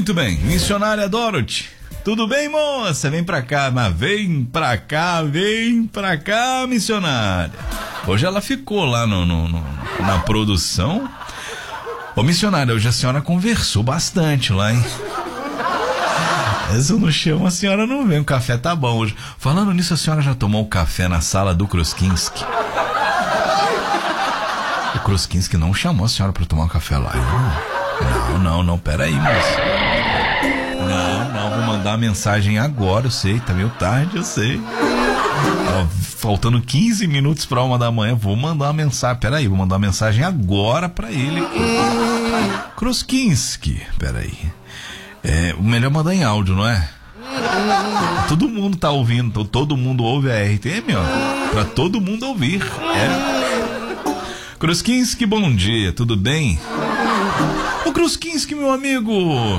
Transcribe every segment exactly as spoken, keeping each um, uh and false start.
Muito bem, missionária Dorothy. Tudo bem, moça? Vem pra cá, mas vem pra cá, vem pra cá, missionária. Hoje ela ficou lá no, no, no, na produção. Ô, missionária, hoje a senhora conversou bastante lá, hein? Se eu não chamo, a senhora não vem. O café tá bom hoje. Falando nisso, a senhora já tomou o café na sala do Kruskinski? O Kruskinski não chamou a senhora pra tomar um café lá. Não, não, não, peraí, moça. Não, não, vou mandar uma mensagem agora, eu sei, tá meio tarde, eu sei. Ó, faltando quinze minutos pra uma da manhã, vou mandar uma mensagem, peraí, vou mandar uma mensagem agora pra ele. Kruskinski, peraí. É, o melhor é mandar em áudio, não é? Todo mundo tá ouvindo, todo mundo ouve a R T M, ó. Pra todo mundo ouvir, é. Kruskinski, bom dia, tudo bem? Ô Kruskinski, meu amigo,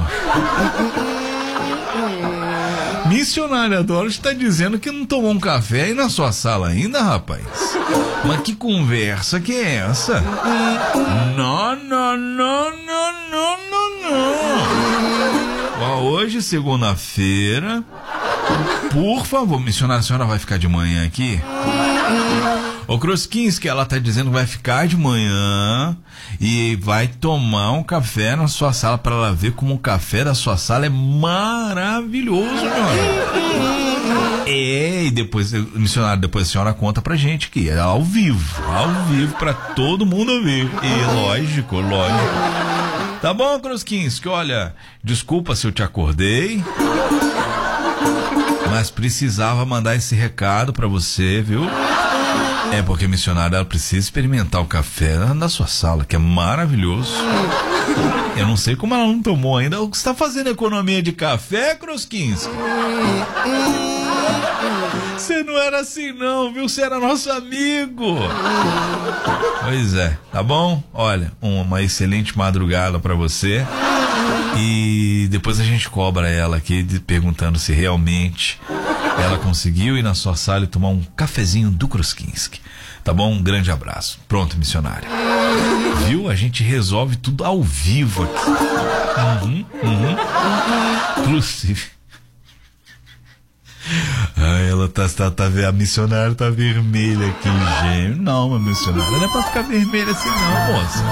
missionária Dorothy está dizendo que não tomou um café aí na sua sala ainda, rapaz. Mas que conversa que é essa? Não, não, não, não, não, não, não. Ó, hoje, segunda-feira, por favor, missionária, a senhora vai ficar de manhã aqui? O Kruskinski, ela tá dizendo que vai ficar de manhã e vai tomar um café na sua sala para ela ver como o café da sua sala é maravilhoso, meu. É, e depois, missionário, depois a senhora conta pra gente que é ao vivo, ao vivo para todo mundo ouvir. E lógico, lógico. Tá bom, Kruskinski, olha, desculpa se eu te acordei, mas precisava mandar esse recado pra você, viu? É porque a missionária, ela precisa experimentar o café na sua sala, que é maravilhoso. Eu não sei como ela não tomou ainda. Você está fazendo economia de café, Kruskinski? Você não era assim não, viu? Você era nosso amigo. Pois é, tá bom? Olha, uma excelente madrugada pra você. E depois a gente cobra ela aqui, perguntando se realmente ela conseguiu ir na sua sala e tomar um cafezinho do Kruskinski. Tá bom? Um grande abraço. Pronto, missionária. Viu? A gente resolve tudo ao vivo aqui. Uhum, uhum. Inclusive. Ai, ela tá, tá, tá, a missionária tá vermelha aqui, gente. Não, uma missionária não é pra ficar vermelha assim, não, moça.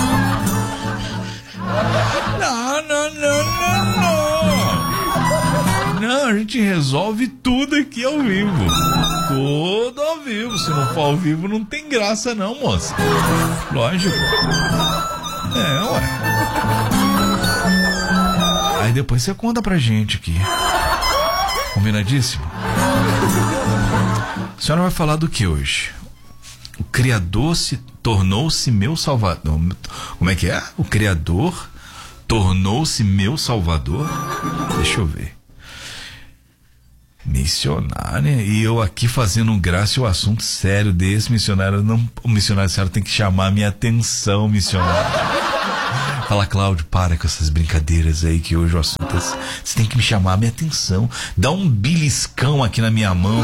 Não, não, não, não, não. Não, a gente resolve tudo aqui ao vivo. Tudo ao vivo. Se não for ao vivo, não tem graça, não, moça. Lógico. É, ué. Aí depois você conta pra gente aqui. Combinadíssimo? A senhora vai falar do que hoje? O Criador se tornou-se meu salvador. Como é que é? O Criador tornou-se meu salvador? Deixa eu ver. Missionária, e eu aqui fazendo graça, o assunto sério desse missionário, não, o missionário, a senhora tem que chamar a minha atenção, missionário. Fala, Cláudio, para com essas brincadeiras aí, que hoje o assunto é, você tem que me chamar a minha atenção, dá um beliscão aqui na minha mão.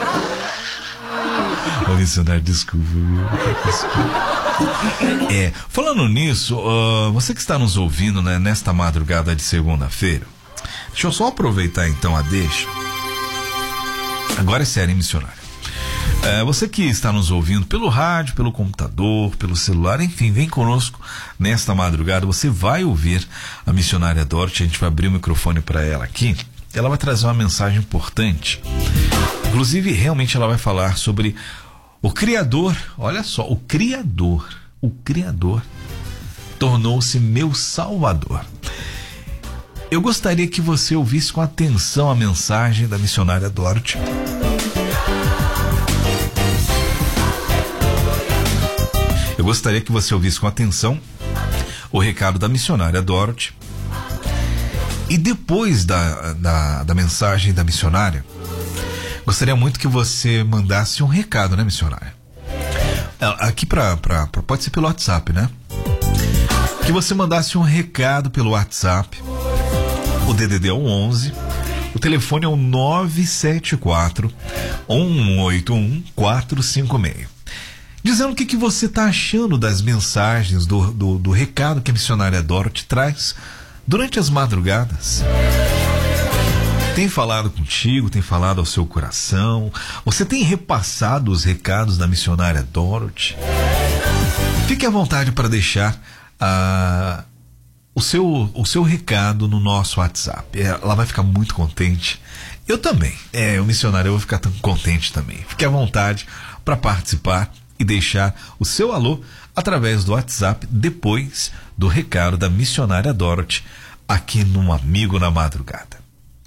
Ô, missionário, desculpa, desculpa. É, falando nisso, uh, você que está nos ouvindo, né, nesta madrugada de segunda-feira, deixa eu só aproveitar então a deixa. Agora é sério, hein, missionário? É, você que está nos ouvindo pelo rádio, pelo computador, pelo celular, enfim, vem conosco nesta madrugada. Você vai ouvir a missionária Dorothy. A gente vai abrir o microfone para ela aqui. Ela vai trazer uma mensagem importante. Inclusive, realmente ela vai falar sobre o Criador. Olha só, o Criador, o Criador tornou-se meu Salvador. Eu gostaria que você ouvisse com atenção a mensagem da missionária Dorothy. Eu gostaria que você ouvisse com atenção o recado da missionária Dorothy. E depois da, da, da mensagem da missionária, gostaria muito que você mandasse um recado, né, missionária? Aqui pra, pra, pra, pode ser pelo WhatsApp, né? Que você mandasse um recado pelo WhatsApp. O D D D é o onze, o telefone é o nove sete quatro, um oito um, quatro cinco seis. Dizendo o que, que você está achando das mensagens, do, do, do recado que a missionária Dorothy traz durante as madrugadas? Tem falado contigo, tem falado ao seu coração? Você tem repassado os recados da missionária Dorothy? Fique à vontade para deixar uh, o, seu, o seu recado no nosso WhatsApp. Ela vai ficar muito contente. Eu também. É, o missionário, eu vou ficar tão contente também. Fique à vontade para participar e deixar o seu alô através do WhatsApp depois do recado da missionária Dorothy aqui no Amigo na Madrugada.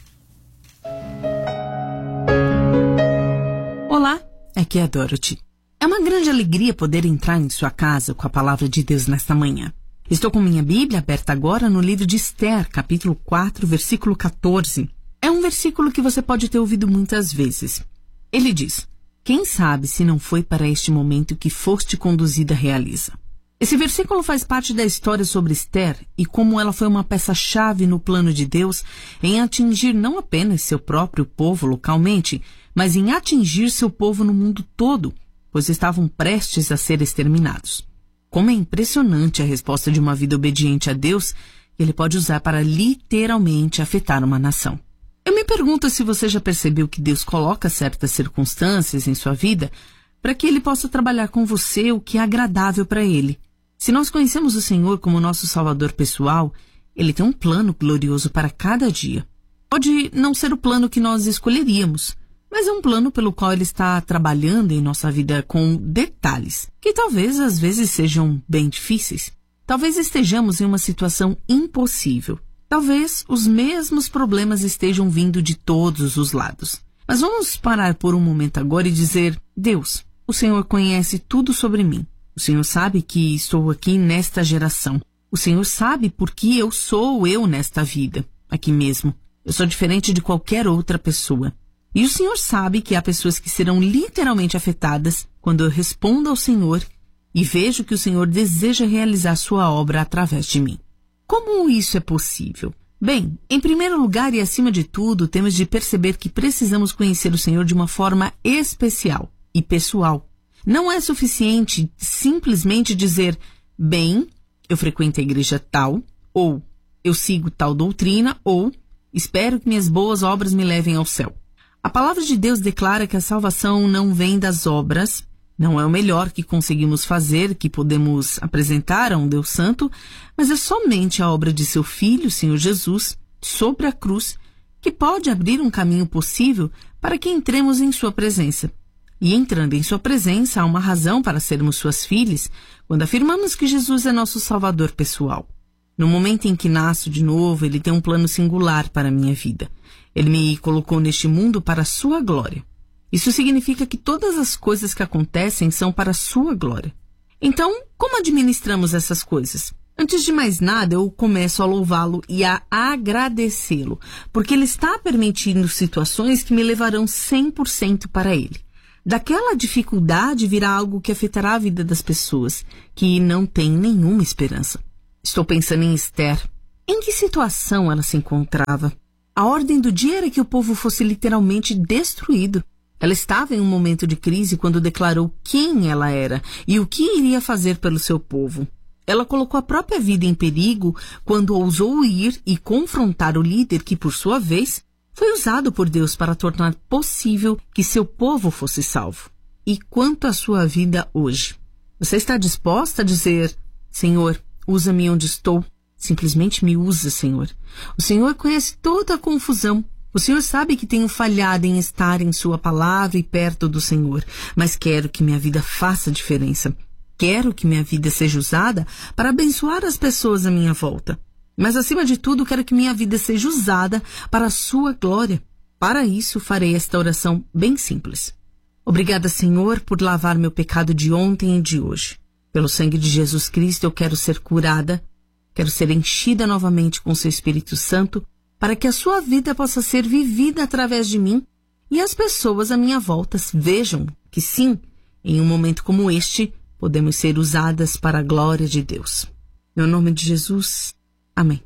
Olá, aqui é a Dorothy. É uma grande alegria poder entrar em sua casa com a palavra de Deus nesta manhã. Estou com minha Bíblia aberta agora no livro de Esther, capítulo quatro, versículo catorze. É um versículo que você pode ter ouvido muitas vezes. Ele diz: quem sabe se não foi para este momento que foste conduzida a realiza. Esse versículo faz parte da história sobre Esther e como ela foi uma peça-chave no plano de Deus em atingir não apenas seu próprio povo localmente, mas em atingir seu povo no mundo todo, pois estavam prestes a ser exterminados. Como é impressionante a resposta de uma vida obediente a Deus que Ele pode usar para literalmente afetar uma nação. Eu me pergunto se você já percebeu que Deus coloca certas circunstâncias em sua vida para que Ele possa trabalhar com você o que é agradável para Ele. Se nós conhecemos o Senhor como nosso Salvador pessoal, Ele tem um plano glorioso para cada dia. Pode não ser o plano que nós escolheríamos, mas é um plano pelo qual Ele está trabalhando em nossa vida com detalhes, que talvez às vezes sejam bem difíceis. Talvez estejamos em uma situação impossível. Talvez os mesmos problemas estejam vindo de todos os lados. Mas vamos parar por um momento agora e dizer: Deus, o Senhor conhece tudo sobre mim. O Senhor sabe que estou aqui nesta geração. O Senhor sabe por que eu sou eu nesta vida, aqui mesmo. Eu sou diferente de qualquer outra pessoa. E o Senhor sabe que há pessoas que serão literalmente afetadas quando eu respondo ao Senhor e vejo que o Senhor deseja realizar sua obra através de mim. Como isso é possível? Bem, em primeiro lugar e acima de tudo, temos de perceber que precisamos conhecer o Senhor de uma forma especial e pessoal. Não é suficiente simplesmente dizer: bem, eu frequento a igreja tal, ou eu sigo tal doutrina, ou espero que minhas boas obras me levem ao céu. A palavra de Deus declara que a salvação não vem das obras, não é o melhor que conseguimos fazer, que podemos apresentar a um Deus Santo, mas é somente a obra de seu Filho, Senhor Jesus, sobre a cruz, que pode abrir um caminho possível para que entremos em sua presença. E entrando em sua presença, há uma razão para sermos suas filhas quando afirmamos que Jesus é nosso Salvador pessoal. No momento em que nasço de novo, Ele tem um plano singular para a minha vida. Ele me colocou neste mundo para a sua glória. Isso significa que todas as coisas que acontecem são para a sua glória. Então, como administramos essas coisas? Antes de mais nada, eu começo a louvá-lo e a agradecê-lo, porque Ele está permitindo situações que me levarão cem por cento para Ele. Daquela dificuldade virá algo que afetará a vida das pessoas, que não têm nenhuma esperança. Estou pensando em Esther. Em que situação ela se encontrava? A ordem do dia era que o povo fosse literalmente destruído. Ela estava em um momento de crise quando declarou quem ela era e o que iria fazer pelo seu povo. Ela colocou a própria vida em perigo quando ousou ir e confrontar o líder que, por sua vez, foi usado por Deus para tornar possível que seu povo fosse salvo. E quanto à sua vida hoje? Você está disposta a dizer: Senhor, usa-me onde estou? Simplesmente me usa, Senhor. O Senhor conhece toda a confusão. O Senhor sabe que tenho falhado em estar em sua palavra e perto do Senhor, mas quero que minha vida faça diferença. Quero que minha vida seja usada para abençoar as pessoas à minha volta. Mas, acima de tudo, quero que minha vida seja usada para a sua glória. Para isso, farei esta oração bem simples. Obrigada, Senhor, por lavar meu pecado de ontem e de hoje. Pelo sangue de Jesus Cristo, eu quero ser curada, quero ser enchida novamente com seu Espírito Santo, para que a sua vida possa ser vivida através de mim e as pessoas à minha volta vejam que sim, em um momento como este, podemos ser usadas para a glória de Deus. No nome de Jesus, amém.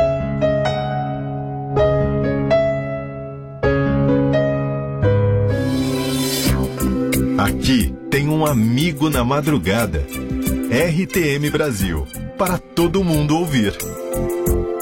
Aqui tem um amigo na madrugada. R T M Brasil, para todo mundo ouvir.